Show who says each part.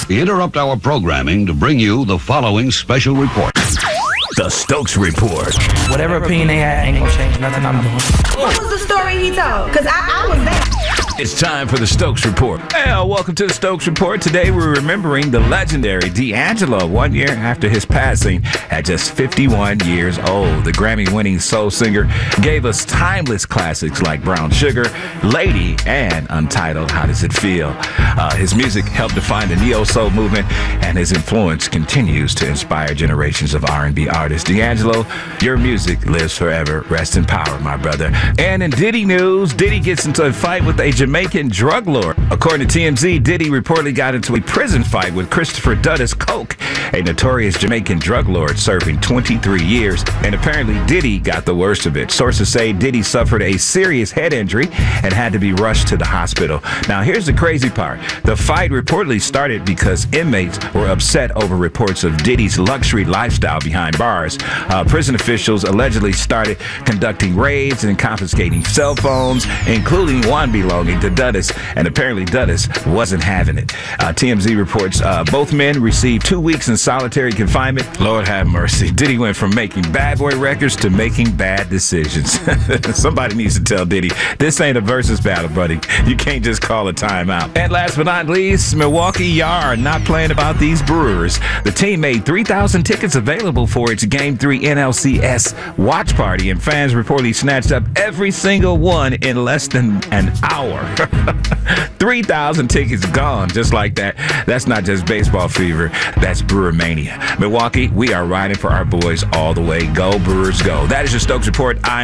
Speaker 1: We interrupt our programming to bring you the following special report.
Speaker 2: The Stokes Report.
Speaker 3: Whatever opinion they had ain't gonna change nothing I'm doing.
Speaker 4: What was the story he told? Because I was there.
Speaker 2: It's time for the Stokes Report. Hey, welcome to the Stokes Report. Today we're remembering the legendary D'Angelo 1 year after his passing at just 51 years old. The Grammy-winning soul singer gave us timeless classics like Brown Sugar, Lady, and Untitled How Does It Feel? His music helped define the neo-soul movement, and his influence continues to inspire generations of R&B artists. D'Angelo, your music lives forever. Rest in power, my brother. And in Diddy news, Diddy gets into a fight with a Jamaican drug lord. According to TMZ, Diddy reportedly got into a prison fight with Christopher Duddas Coke, a notorious Jamaican drug lord serving 23 years, and apparently Diddy got the worst of it. Sources say Diddy suffered a serious head injury and had to be rushed to the hospital. Now, here's the crazy part. The fight reportedly started because inmates were upset over reports of Diddy's luxury lifestyle behind bars. Prison officials allegedly started conducting raids and confiscating cell phones, including one belonging to Duddas, and apparently Duddas wasn't having it. TMZ reports both men received 2 weeks in solitary confinement. Lord have mercy. Diddy went from making bad boy records to making bad decisions. Somebody needs to tell Diddy, this ain't a versus battle, buddy. You can't just call a timeout. And last but not least, Milwaukee are not playing about these Brewers. The team made 3,000 tickets available for its Game 3 NLCS watch party, and fans reportedly snatched up every single one in less than an hour. 3,000 tickets gone just like that. That's not just baseball fever. That's Brewer mania. Milwaukee, we are riding for our boys all the way. Go Brewers, go. That is your Stokes Report.